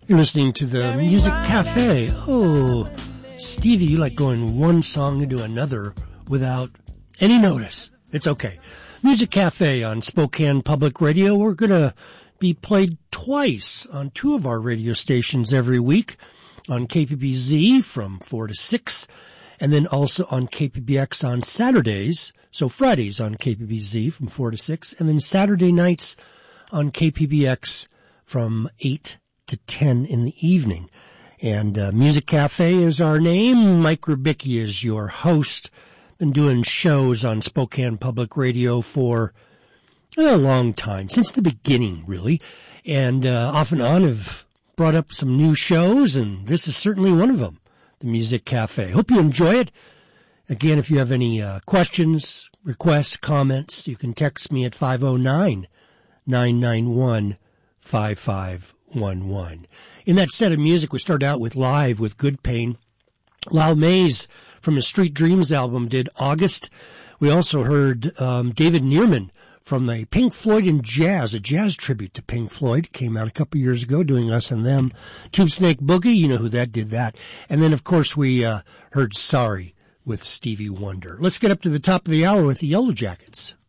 You're listening to the Music Cafe. Oh, Stevie, you like going one song into another without any notice. It's okay. Music Cafe on Spokane Public Radio. We're going to be played twice on two of our radio stations every week, on KPBZ from 4 to 6, and then also on KPBX on Saturdays, so Fridays on KPBZ from 4 to 6, and then Saturday nights on KPBX from 8 to 10 in the evening. And Music Cafe is our name. Mike Rubicki is your host. Been doing shows on Spokane Public Radio for a long time, since the beginning, really. And off and on have brought up some new shows, and this is certainly one of them, the Music Cafe. Hope you enjoy it. Again, if you have any questions, requests, comments, you can text me at 509-991-5511. In that set of music, we started out with Live with Good Pain. Lyle Mays from his Street Dreams album did August. We also heard David Neerman from the Pink Floyd and Jazz, a jazz tribute to Pink Floyd. Came out a couple years ago doing Us and Them. Tube Snake Boogie, you know who that did that. And then, of course, we heard Sorry with Stevie Wonder. Let's get up to the top of the hour with the Yellow Jackets.